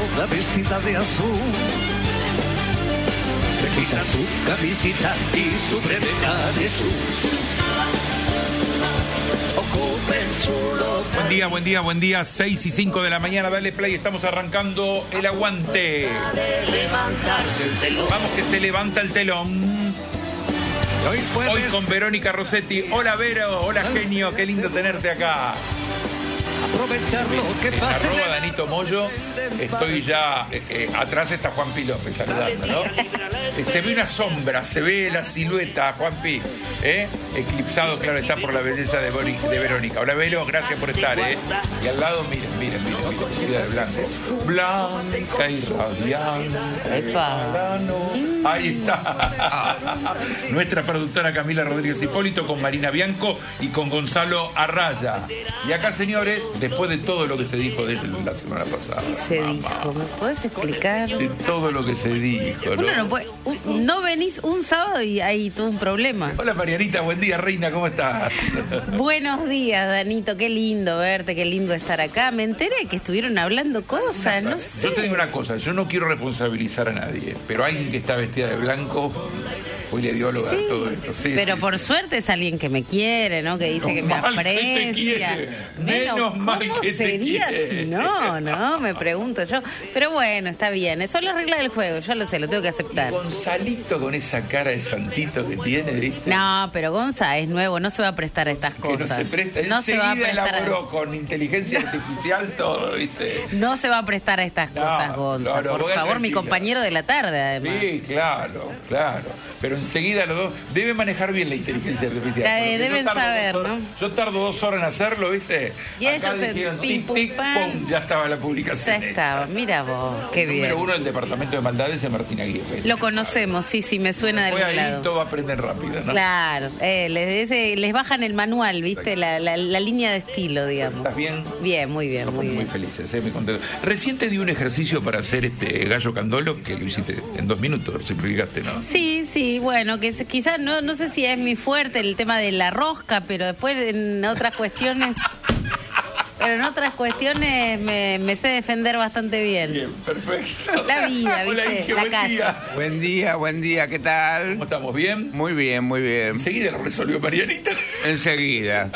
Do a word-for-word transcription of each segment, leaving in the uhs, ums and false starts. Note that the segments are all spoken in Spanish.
toda vestida de azul. Se quita su camisita y su breve Jesús. Ocupen su local. Buen día, buen día, buen día. seis y cinco de la mañana, dale play. Estamos arrancando el aguante. Vamos que se levanta el telón. Hoy, Hoy con Verónica Rossetti. Hola Vero, hola genio, qué lindo tenerte acá. Aprovechar lo que pase. Arroba Danito Moyo. Estoy ya eh, eh, atrás está Juanpi López saludando, ¿no? Eh, se ve una sombra, se ve la silueta, Juanpi, ¿eh? Eclipsado, claro, está por la belleza de, Bori, de Verónica. Hola Vero, gracias por estar, ¿eh? Y al lado, miren, miren, miren, miren, Ciudad de Blanco. Blanca y radiante. Epa. Ahí está. Nuestra productora Camila Rodríguez Hipólito con Marina Bianco y con Gonzalo Arraya. Y acá, señores, después de todo lo que se dijo de él la semana pasada. ¿Qué se mamá. dijo? ¿Me puedes explicar? De todo lo que se dijo, ¿no? Uno no puede, un, no venís un sábado y hay todo un problema. Hola Marianita, buen día, reina, ¿cómo estás? Buenos días, Danito, qué lindo verte, qué lindo estar acá. Me enteré que estuvieron hablando cosas, no sé. Yo te digo una cosa, yo no quiero responsabilizar a nadie, pero alguien que está vestida de blanco, hoy le dio lugar sí, a todo esto. Sí, pero sí, por sí. suerte es alguien que me quiere, ¿no? Que dice Menos que me mal aprecia. que te quiere. Menos, Menos mal ¿cómo que te sería quiere. si no? No, me pregunto yo. Pero bueno, está bien. Son las reglas del juego, yo lo sé, lo tengo que aceptar. Y Gonzalito con esa cara de santito que tiene, ¿viste? No, pero Gonza es nuevo, no se va a prestar a estas Que cosas. no se presta, no se va a enseguida prestar elaboró a... con inteligencia artificial todo, ¿viste? No se va a prestar a estas No, cosas, Gonza. no, no, por vos favor, mi tranquila. compañero de la tarde, además. Sí, claro, claro. Pero enseguida los dos deben manejar bien la inteligencia artificial. La- porque deben yo tardo saber, dos horas- ¿no? Yo tardo dos horas en hacerlo, ¿viste? Y Acá ellos en dijeron pim, tic, pum, tic, pam. pum, ya estaba la Ya publicación estaba, hecha. mira vos, qué El bien. número uno del departamento de maldades es Martín Aguirre. Lo conocemos, sí, sí, me suena de Después algún ahí lado. todo aprenden rápido, ¿no? Claro, eh, les, ese- les bajan el manual, ¿viste? La, la, la línea de estilo, digamos. ¿Estás bien? Bien, muy bien, Nos muy ponen muy bien. felices, ¿eh? Muy contentos. Recién te di un ejercicio para hacer este gallo candolo que lo hiciste en dos minutos, lo simplificaste, ¿no? Sí, sí, bueno, que se- quizás no, no sé si es mi fuerte el tema de la rosca, pero después en otras cuestiones... Pero en otras cuestiones me, me sé defender bastante bien. Bien, perfecto. La vida, Hola, ¿viste? Inge, La buen calle. día. Buen día, buen día, ¿qué tal? ¿Cómo estamos? ¿Bien? Muy bien, muy bien. Enseguida lo resolvió Marianita. Enseguida.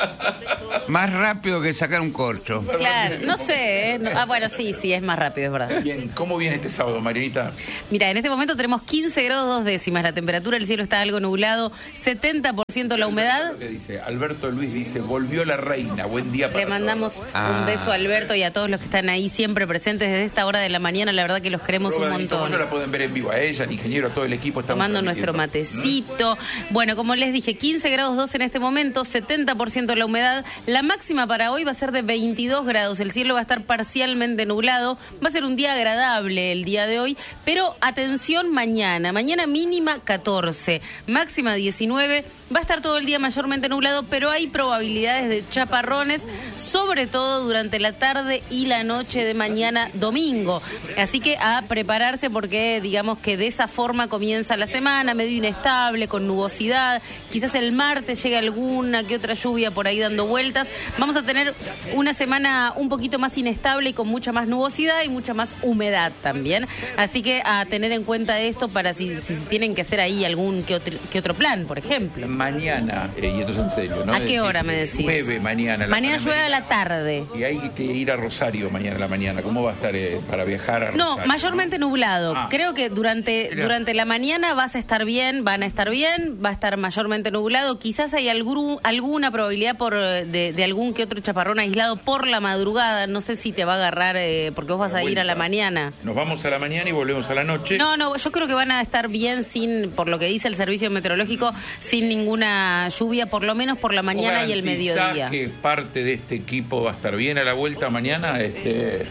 Más rápido que sacar un corcho. Claro, no sé. ¿eh? No- ah, bueno, sí, sí, es más rápido, es verdad. Bien, ¿cómo viene este sábado, Marianita? Mira, en este momento tenemos quince grados dos décimas la temperatura, el cielo está algo nublado, setenta por ciento la humedad. ¿Qué dice? Alberto Luis dice, volvió la reina, buen día para Le mandamos todos. Ah. un beso a Alberto y a todos los que están ahí siempre presentes desde esta hora de la mañana, la verdad que los queremos un Arroba Danito montón. Moyo la pueden ver en vivo a ella, al ingeniero, a todo el equipo. Estamos Tomando nuestro transmitiendo. matecito. Bueno, como les dije, quince grados dos en este momento, setenta por ciento la humedad. La máxima para hoy va a ser de veintidós grados. El cielo va a estar parcialmente nublado. Va a ser un día agradable el día de hoy. Pero atención mañana. Mañana mínima catorce, máxima diecinueve. Va a estar todo el día mayormente nublado, pero hay probabilidades de chaparrones, sobre todo durante la tarde y la noche de mañana domingo. Así que a prepararse porque digamos que de esa forma comienza la semana, medio inestable, con nubosidad. Quizás el martes llegue alguna que otra lluvia por ahí dando vueltas. Vamos a tener una semana un poquito más inestable y con mucha más nubosidad y mucha más humedad también. Así que a tener en cuenta esto para si, si tienen que hacer ahí algún que otro, que otro plan, por ejemplo. Mañana, eh, y esto es en serio, ¿no? ¿A Es qué decir, hora me decís? Llueve mañana. la Mañana llueve a Panamericana. la tarde. Y hay que ir a Rosario mañana a la mañana. ¿Cómo va a estar eh, para viajar a No, Rosario? mayormente nublado. Ah. Creo que durante, Mirá. durante la mañana vas a estar bien, van a estar bien, va a estar mayormente nublado. Quizás hay algún, alguna probabilidad por de, de algún que otro chaparrón aislado por la madrugada. No sé si te va a agarrar, eh, porque vos vas a ir a la Vuelta. mañana. Nos vamos a la mañana y volvemos a la noche. No, no, yo creo que van a estar bien sin, por lo que dice el servicio meteorológico, sin ninguna lluvia, por lo menos por la mañana y el ¿Garantizás mediodía. que parte de este equipo va a estar bien a la vuelta mañana? Este...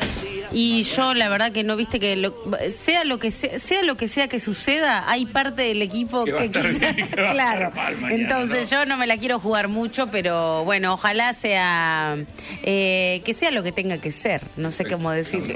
Y yo la verdad que no viste que lo- sea lo que sea, sea lo que sea que suceda, hay parte del equipo Que que, va a estar quizá- bien, que va a claro. estar mal mañana, Entonces ¿no? yo no me la quiero jugar mucho, pero bueno, ojalá sea eh, que sea lo que tenga que ser, no sé cómo decirlo.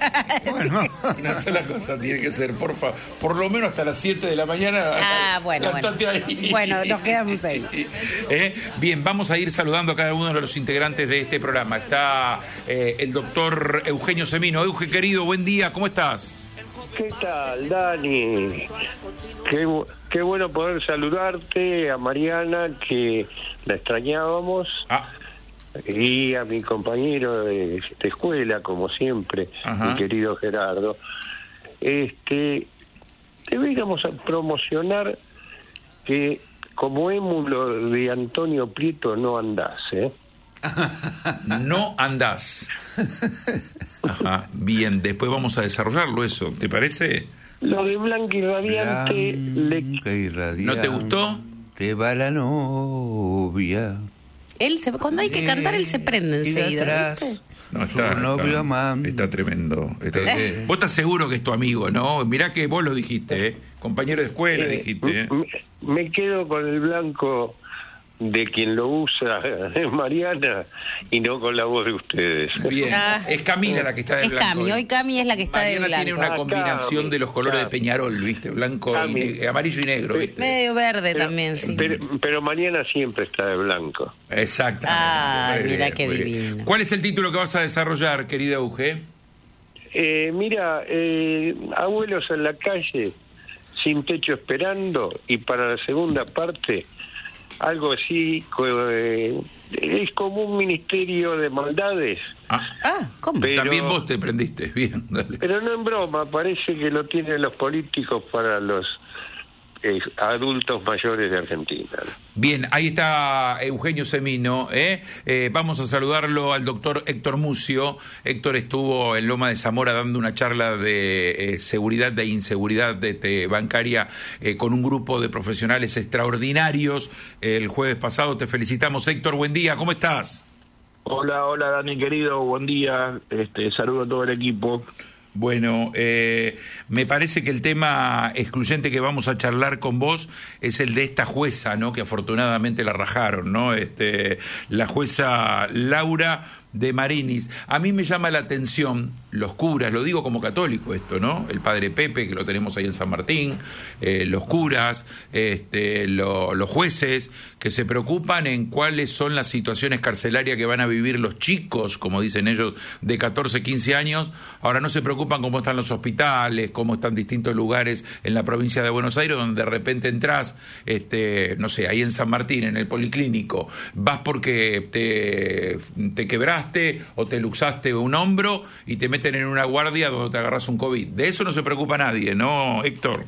Bueno, Una sola cosa tiene que ser, por favor, por lo menos hasta las siete de la mañana. Ah, bueno, plantate bueno. ahí. Bueno, nos quedamos ahí. Eh, Bien, vamos a ir saludando a cada uno de los integrantes de este programa. Está eh, el doctor Eugenio Semedo. Semino. Euge, querido, buen día, ¿cómo estás? ¿Qué tal, Dani? Qué, qué bueno poder saludarte, a Mariana, que la extrañábamos, ah. y a mi compañero de, de escuela, como siempre, Ajá. mi querido Gerardo. Este, deberíamos promocionar que como émulo de Antonio Prieto no andás, ¿eh? No andás. Ajá, bien, después vamos a desarrollarlo eso, ¿te parece? Lo de Blanca y Radiante... Blanca y Radiante, ¿no te gustó? Te va la novia. Él se, cuando hay que cantar, él se prende enseguida. No, está, está, está tremendo. Está, eh. Vos estás seguro que es tu amigo, ¿no? Mirá que vos lo dijiste, ¿eh? Compañero de escuela, eh, dijiste. ¿eh? Me, me quedo con el blanco de quien lo usa, es Mariana, y no con la voz de ustedes. Bien, ah. es Camila la que está de es blanco. Es Cami, hoy Cami es la que está Mariana de blanco. Tiene una combinación ah, Cami, de los colores Cami. de Peñarol, ¿viste? Blanco, y, amarillo y negro, ¿viste? Medio verde pero, también, sí. Pero, pero Mariana siempre está de blanco. Exactamente. Ah, mira qué divino. ¿Cuál es el título que vas a desarrollar, querida Euge? Eh, mira, eh, abuelos en la calle, sin techo esperando, y para la segunda parte... algo así, eh, es como un ministerio de maldades. Ah, ah ¿cómo? Pero, también vos te prendiste, bien, dale. Pero no en broma, parece que lo tienen los políticos para los eh, adultos mayores de Argentina. Bien, ahí está Eugenio Semino, ¿eh? Eh, vamos a saludarlo al doctor Héctor Mucio. Héctor estuvo en Loma de Zamora dando una charla de eh, seguridad, de inseguridad de, de bancaria eh, con un grupo de profesionales extraordinarios eh, el jueves pasado. Te felicitamos, Héctor, buen día, ¿cómo estás? Hola, hola Dani querido, buen día, este, saludo a todo el equipo. Bueno, eh, me parece que el tema excluyente que vamos a charlar con vos es el de esta jueza, ¿no? Que afortunadamente la rajaron, ¿no? Este, la jueza Laura de Marinis. A mí me llama la atención los curas, lo digo como católico esto, ¿no? El padre Pepe, que lo tenemos ahí en San Martín, eh, los curas, este, lo, los jueces, que se preocupan en cuáles son las situaciones carcelarias que van a vivir los chicos, como dicen ellos, de catorce, quince años. Ahora no se preocupan cómo están los hospitales, cómo están distintos lugares en la provincia de Buenos Aires, donde de repente entras, este, no sé, ahí en San Martín, en el policlínico, vas porque te, te quebraste o te luxaste un hombro y te meten en una guardia donde te agarras un COVID. De eso no se preocupa nadie, ¿no, Héctor?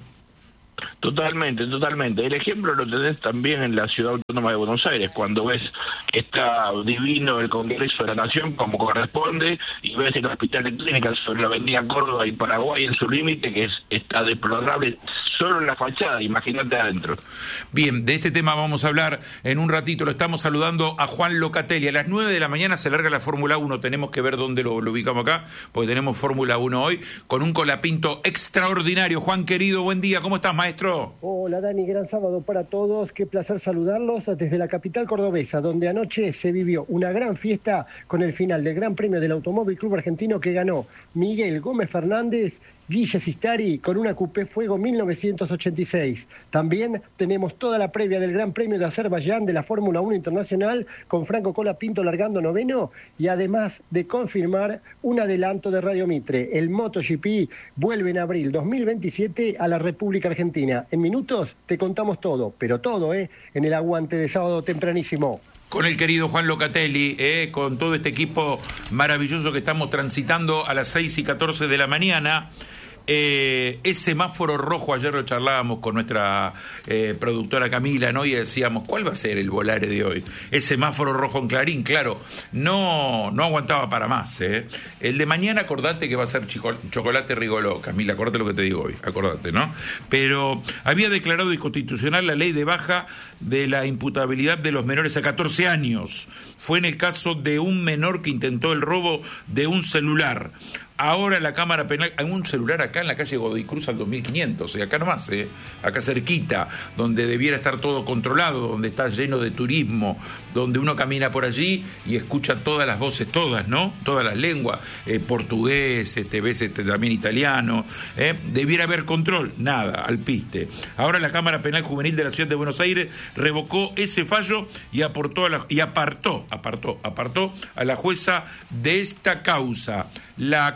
Totalmente, totalmente. El ejemplo lo tenés también en la Ciudad Autónoma de Buenos Aires, cuando ves que está divino el Congreso de la Nación como corresponde, y ves el Hospital de Clínicas sobre la avenida Córdoba y Paraguay en su límite, que es, está deplorable solo en la fachada, imagínate adentro. Bien, de este tema vamos a hablar en un ratito. Lo estamos saludando a Juan Locatelli. A las nueve de la mañana se larga la Fórmula uno. Tenemos que ver dónde lo, lo ubicamos acá, porque tenemos Fórmula uno hoy, con un colapinto extraordinario. Juan, querido, buen día. ¿Cómo estás, maestro? Hola, Dani. Gran sábado para todos. Qué placer saludarlos desde la capital cordobesa, donde anoche se vivió una gran fiesta con el final del Gran Premio del Automóvil Club Argentino, que ganó Miguel Gómez Fernández, Guille Sistari, con una Coupé Fuego mil novecientos ochenta y seis. También tenemos toda la previa del Gran Premio de Azerbaiyán de la Fórmula uno Internacional, con Franco Colapinto largando noveno, y además de confirmar un adelanto de Radio Mitre. El MotoGP vuelve en abril dos mil veintisiete a la República Argentina. En minutos te contamos todo, pero todo, ¿eh? En el aguante de sábado tempranísimo. Con el querido Juan Locatelli, eh, con todo este equipo maravilloso que estamos transitando a las seis y catorce de la mañana. Eh, es semáforo rojo, ayer lo charlábamos con nuestra eh, productora Camila, ¿no? Y decíamos, ¿cuál va a ser el volare de hoy? Es semáforo rojo en Clarín, claro, no, no aguantaba para más, ¿eh? El de mañana, acordate que va a ser chico, chocolate rigoló, Camila, acordate lo que te digo hoy, acordate, ¿no? Pero había declarado inconstitucional la ley de baja de la imputabilidad de los menores a catorce años. Fue en el caso de un menor que intentó el robo de un celular. Ahora la Cámara Penal, hay un celular acá en la calle Godoy Cruz al dos mil quinientos, y acá nomás, eh, acá cerquita, donde debiera estar todo controlado, donde está lleno de turismo, donde uno camina por allí y escucha todas las voces, todas, ¿no? Todas las lenguas, eh, portugués, este, ves este, también italiano, eh, debiera haber control, nada, al piste. Ahora la Cámara Penal Juvenil de la Ciudad de Buenos Aires revocó ese fallo y aportó a la, y apartó, apartó, apartó a la jueza de esta causa. La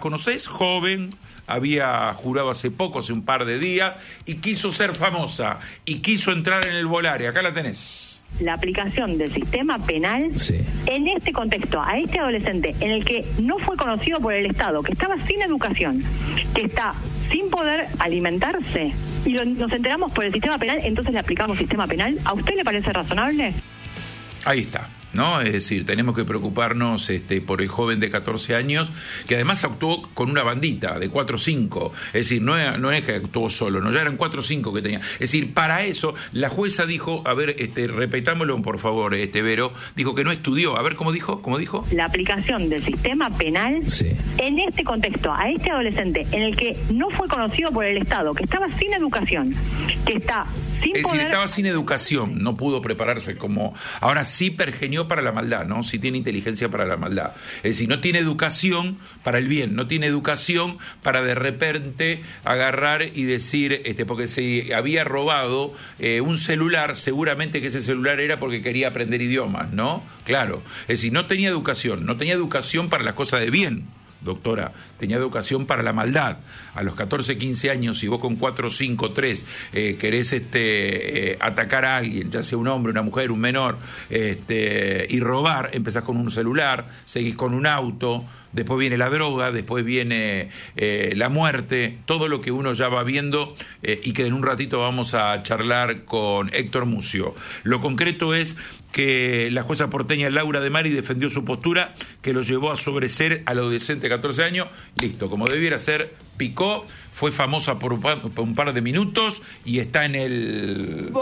conocés, joven, había jurado hace poco, hace un par de días, y quiso ser famosa, y quiso entrar en el Volare. Acá la tenés. La aplicación del sistema penal Sí. en este contexto, a este adolescente en el que no fue conocido por el Estado, que estaba sin educación, que está sin poder alimentarse, y lo, nos enteramos por el sistema penal, entonces le aplicamos sistema penal. ¿A usted le parece razonable? Ahí está, ¿no? Es decir, tenemos que preocuparnos este, por el joven de catorce años, que además actuó con una bandita de cuatro o cinco. Es decir, no es, no es que actuó solo, no, ya eran cuatro o cinco que tenía. Es decir, para eso, la jueza dijo, a ver, este, repetámoslo por favor, este Vero, dijo que no estudió. A ver, ¿cómo dijo? ¿Cómo dijo? La aplicación del sistema penal Sí. en este contexto, a este adolescente en el que no fue conocido por el Estado, que estaba sin educación, que está sin Es poder... decir, estaba sin educación, no pudo prepararse como... Ahora sí pergenió para la maldad, ¿no? Sí tiene inteligencia para la maldad. Es decir, no tiene educación para el bien, no tiene educación para de repente agarrar y decir, este, porque se había robado eh, un celular, seguramente que ese celular era porque quería aprender idiomas, ¿no? Claro. Es decir, no tenía educación, no tenía educación para las cosas de bien. Doctora, tenía educación para la maldad. A los catorce, quince años, si vos con cuatro, cinco, tres eh, querés este, eh, atacar a alguien, ya sea un hombre, una mujer, un menor, este, y robar, empezás con un celular, seguís con un auto, después viene la droga, después viene eh, la muerte, todo lo que uno ya va viendo eh, y que en un ratito vamos a charlar con Héctor Mucio. Lo concreto es que la jueza porteña Laura de Mari defendió su postura, que lo llevó a sobreser al adolescente de catorce años. Listo, como debiera ser, picó, fue famosa por un par de minutos y está en el...